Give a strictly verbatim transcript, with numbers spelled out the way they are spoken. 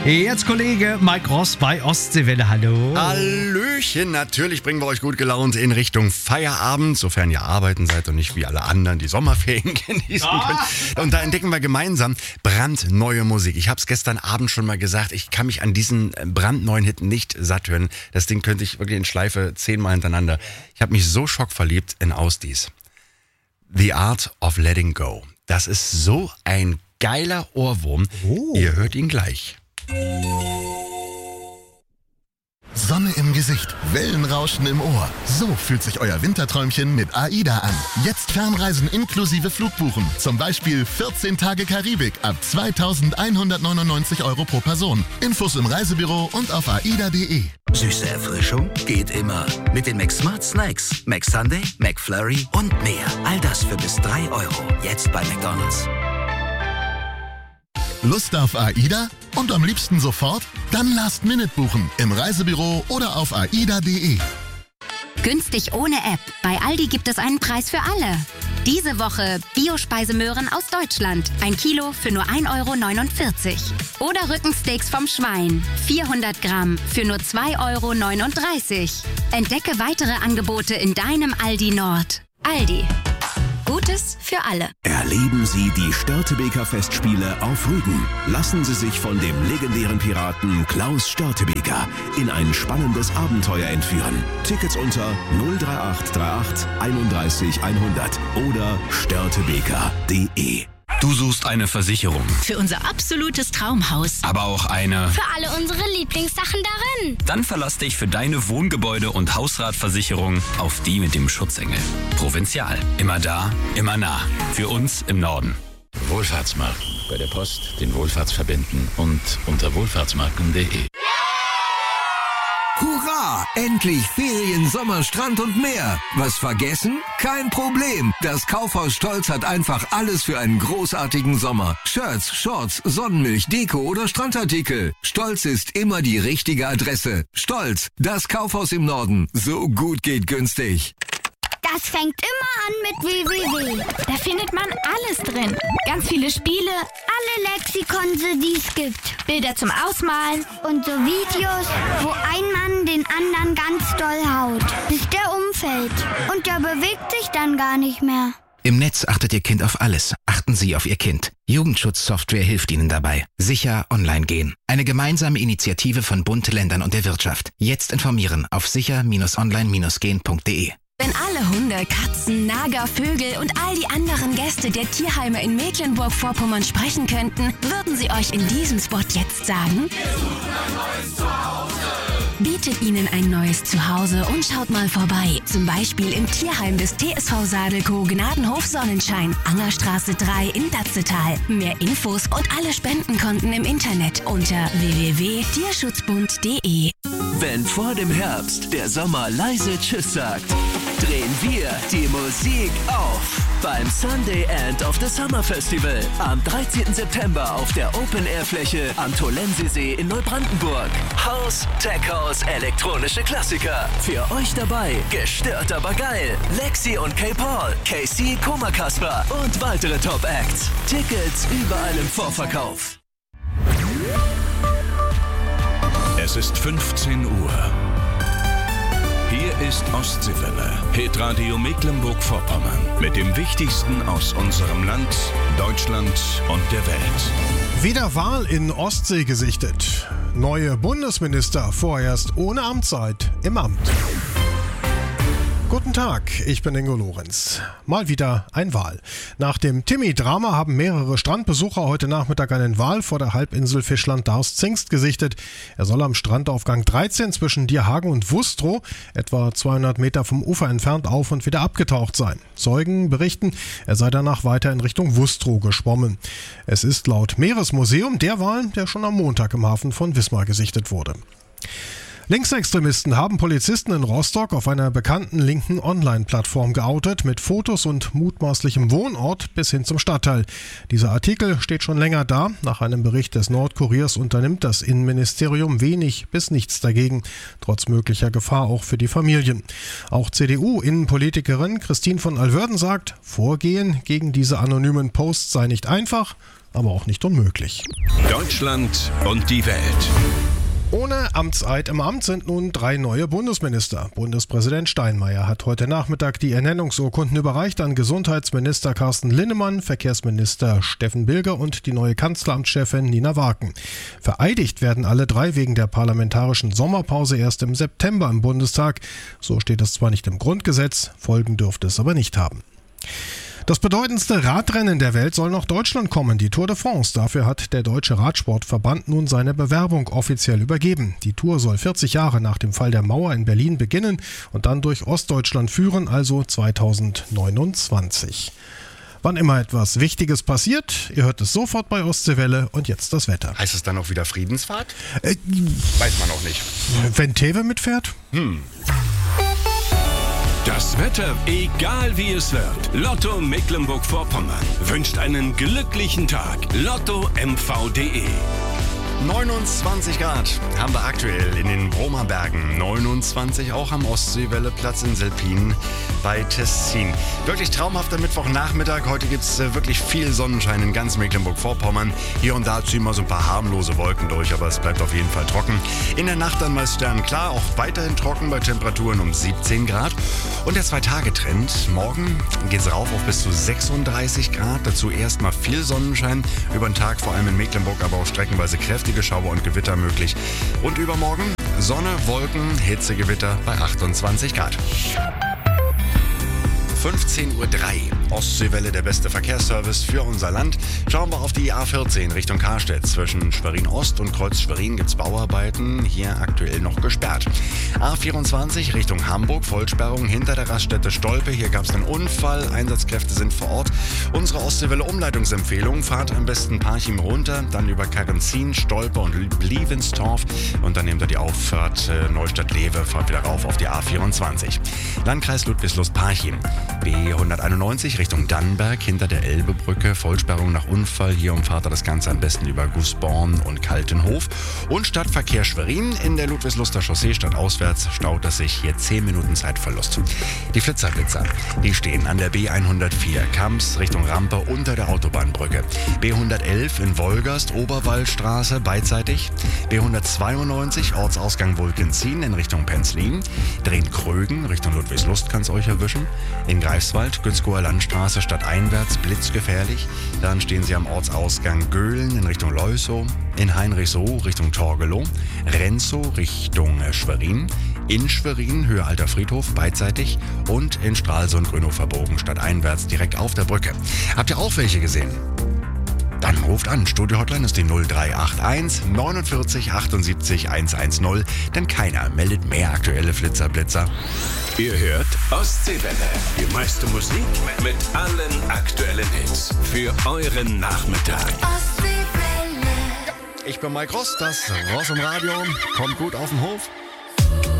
Jetzt Kollege Mike Ross bei Ostseewelle, hallo. Hallöchen, natürlich bringen wir euch gut gelaunt in Richtung Feierabend, sofern ihr arbeiten seid und nicht wie alle anderen die Sommerferien genießen könnt. Und da entdecken wir gemeinsam brandneue Musik. Ich habe es gestern Abend schon mal gesagt, ich kann mich an diesen brandneuen Hit nicht satt hören. Das Ding könnte ich wirklich in Schleife zehnmal hintereinander. Ich habe mich so schockverliebt in Ausdies. The Art of Letting Go. Das ist so ein geiler Ohrwurm. Oh. Ihr hört ihn gleich. Sonne im Gesicht, Wellenrauschen im Ohr. So fühlt sich euer Winterträumchen mit AIDA an. Jetzt Fernreisen inklusive Flugbuchen. Zum Beispiel vierzehn Tage Karibik ab zweitausendeinhundertneunundneunzig Euro pro Person. Infos im Reisebüro und auf aida punkt de. Süße Erfrischung geht immer. Mit den McSmart Snacks. McSunday, McFlurry und mehr. All das für bis drei Euro. Jetzt bei McDonald's. Lust auf AIDA? Und am liebsten sofort? Dann Last Minute buchen im Reisebüro oder auf aida punkt de. Günstig ohne App. Bei Aldi gibt es einen Preis für alle. Diese Woche Biospeisemöhren aus Deutschland. Ein Kilo für nur ein Euro neunundvierzig. Oder Rückensteaks vom Schwein. vierhundert Gramm für nur zwei Euro neununddreißig. Entdecke weitere Angebote in deinem Aldi Nord. Aldi. Gutes für alle. Erleben Sie die Störtebeker Festspiele auf Rügen. Lassen Sie sich von dem legendären Piraten Klaus Störtebeker in ein spannendes Abenteuer entführen. Tickets unter null drei acht drei acht einunddreißig hundert oder störtebeker punkt de. Du suchst eine Versicherung. Für unser absolutes Traumhaus. Aber auch eine... Für alle unsere Lieblingssachen darin. Dann verlass dich für deine Wohngebäude- und Hausratversicherung auf die mit dem Schutzengel. Provinzial. Immer da, immer nah. Für uns im Norden. Wohlfahrtsmarken. Bei der Post den Wohlfahrtsverbänden und unter wohlfahrtsmarken punkt de. Hurra! Endlich Ferien, Sommer, Strand und mehr. Was vergessen? Kein Problem. Das Kaufhaus Stolz hat einfach alles für einen großartigen Sommer. Shirts, Shorts, Sonnenmilch, Deko oder Strandartikel. Stolz ist immer die richtige Adresse. Stolz, das Kaufhaus im Norden. So gut geht günstig. Das fängt immer an mit w w w. Da findet man alles drin. Ganz viele Spiele, alle Lexikonse, die es gibt. Bilder zum Ausmalen und so Videos, wo ein Mann den anderen ganz doll haut, bis der umfällt. Und der bewegt sich dann gar nicht mehr. Im Netz achtet Ihr Kind auf alles. Achten Sie auf Ihr Kind. Jugendschutzsoftware hilft Ihnen dabei. Sicher online gehen. Eine gemeinsame Initiative von Bund, Ländern und der Wirtschaft. Jetzt informieren auf sicher online gehen punkt de. Wenn alle Hunde, Katzen, Nager, Vögel und all die anderen Gäste der Tierheime in Mecklenburg-Vorpommern sprechen könnten, würden sie euch in diesem Spot jetzt sagen? Wir suchen ein neues Zuhause. Bietet ihnen ein neues Zuhause und schaut mal vorbei. Zum Beispiel im Tierheim des T S V Sadelko Gnadenhof Sonnenschein, Angerstraße drei in Datzetal. Mehr Infos und alle Spendenkonten im Internet unter w w w punkt tierschutzbund punkt de. Wenn vor dem Herbst der Sommer leise Tschüss sagt, drehen wir die Musik auf beim Sunday End of the Summer Festival am dreizehnten September auf der Open-Air-Fläche am Tolensesee in Neubrandenburg. House, Tech House, elektronische Klassiker. Für euch dabei, gestört aber geil. Lexi und K-Paul, K C, Koma Kasper und weitere Top-Acts. Tickets überall im Vorverkauf. Es ist fünfzehn Uhr. Hier ist Ostseewelle, Hitradio Mecklenburg-Vorpommern mit dem Wichtigsten aus unserem Land, Deutschland und der Welt. Wieder Wahl in Ostsee gesichtet. Neue Bundesminister vorerst ohne Amtszeit im Amt. Guten Tag, ich bin Ingo Lorenz. Mal wieder ein Wal. Nach dem Timmy-Drama haben mehrere Strandbesucher heute Nachmittag einen Wal vor der Halbinsel Fischland-Darß-Zingst gesichtet. Er soll am Strandaufgang dreizehn zwischen Dierhagen und Wustrow, etwa zweihundert Meter vom Ufer entfernt, auf und wieder abgetaucht sein. Zeugen berichten, er sei danach weiter in Richtung Wustrow geschwommen. Es ist laut Meeresmuseum der Wal, der schon am Montag im Hafen von Wismar gesichtet wurde. Linksextremisten haben Polizisten in Rostock auf einer bekannten linken Online-Plattform geoutet, mit Fotos und mutmaßlichem Wohnort bis hin zum Stadtteil. Dieser Artikel steht schon länger da. Nach einem Bericht des Nordkuriers unternimmt das Innenministerium wenig bis nichts dagegen, trotz möglicher Gefahr auch für die Familien. Auch C D U-Innenpolitikerin Christine von Alwörden sagt, Vorgehen gegen diese anonymen Posts sei nicht einfach, aber auch nicht unmöglich. Deutschland und die Welt. Ohne Amtseid im Amt sind nun drei neue Bundesminister. Bundespräsident Steinmeier hat heute Nachmittag die Ernennungsurkunden überreicht an Gesundheitsminister Carsten Linnemann, Verkehrsminister Steffen Bilger und die neue Kanzleramtschefin Nina Waken. Vereidigt werden alle drei wegen der parlamentarischen Sommerpause erst im September im Bundestag. So steht es zwar nicht im Grundgesetz, Folgen dürfte es aber nicht haben. Das bedeutendste Radrennen der Welt soll nach Deutschland kommen, die Tour de France. Dafür hat der Deutsche Radsportverband nun seine Bewerbung offiziell übergeben. Die Tour soll vierzig Jahre nach dem Fall der Mauer in Berlin beginnen und dann durch Ostdeutschland führen, also zweitausendneunundzwanzig. Wann immer etwas Wichtiges passiert, ihr hört es sofort bei Ostseewelle und jetzt das Wetter. Heißt es dann auch wieder Friedensfahrt? Äh, Weiß man auch nicht. Wenn Tewe mitfährt? Hm. Das Wetter, egal wie es wird. Lotto Mecklenburg-Vorpommern wünscht einen glücklichen Tag. Lotto M V punkt de. neunundzwanzig Grad haben wir aktuell in den Bromer Bergen. neunundzwanzig auch am Ostseewelleplatz in Selpin bei Tessin. Wirklich traumhafter Mittwochnachmittag. Heute gibt es äh, wirklich viel Sonnenschein in ganz Mecklenburg-Vorpommern. Hier und da ziehen wir so ein paar harmlose Wolken durch, aber es bleibt auf jeden Fall trocken. In der Nacht dann meist sternklar, auch weiterhin trocken bei Temperaturen um siebzehn Grad. Und der Zwei-Tage-Trend. Morgen geht es rauf auf bis zu sechsunddreißig Grad. Dazu erstmal viel Sonnenschein. Über den Tag vor allem in Mecklenburg, aber auch streckenweise kräftige Schauer und Gewitter möglich. Und übermorgen Sonne, Wolken, Hitzegewitter bei achtundzwanzig Grad. fünfzehn Uhr drei. Ostseewelle, der beste Verkehrsservice für unser Land. Schauen wir auf die A vierzehn Richtung Karstedt. Zwischen Schwerin-Ost und Kreuz-Schwerin gibt es Bauarbeiten. Hier aktuell noch gesperrt. A vierundzwanzig Richtung Hamburg. Vollsperrung hinter der Raststätte Stolpe. Hier gab es einen Unfall. Einsatzkräfte sind vor Ort. Unsere Ostseewelle-Umleitungsempfehlung. Fahrt am besten Parchim runter, dann über Karrenzin, Stolpe und Lievenstorf. Und dann nehmt ihr die Auffahrt äh, Neustadt-Lewe, fahrt wieder rauf auf die A vierundzwanzig. Landkreis Ludwigslust-Parchim. B hunderteinundneunzig Richtung Dannenberg hinter der Elbebrücke. Vollsperrung nach Unfall. Hier umfahrt ihr das Ganze am besten über Gußborn und Kaltenhof. Und Stadtverkehr Schwerin in der Ludwigsluster Chaussee stadtauswärts staut es sich hier zehn Minuten Zeitverlust. Die Flitzerblitzer, die stehen an der B hundertvier Kamps Richtung Rampe unter der Autobahnbrücke. B hundertelf in Wolgast, Oberwaldstraße beidseitig. B hundertzweiundneunzig Ortsausgang Wulkenzien in Richtung Penzlin. Drehen Krögen Richtung Ludwigslust, kann es euch erwischen. In Greifswald, Günzgower Landstraße stadteinwärts, blitzgefährlich. Dann stehen sie am Ortsausgang Göhlen in Richtung Leusow, in Heinrichsow Richtung Torgelow, Renzow Richtung Schwerin, in Schwerin Höhe Alter Friedhof beidseitig und in Stralsund-Grünhofer-Bogen stadteinwärts direkt auf der Brücke. Habt ihr auch welche gesehen? Dann ruft an. Studio-Hotline ist die null drei acht eins neunundvierzig achtundsiebzig hundertzehn, denn keiner meldet mehr aktuelle Flitzerblitzer. Ihr hört Ostseewelle. Die meiste Musik mit allen aktuellen Hits für euren Nachmittag. Ich bin Mike Ross, das Ross im Radio. Kommt gut auf den Hof.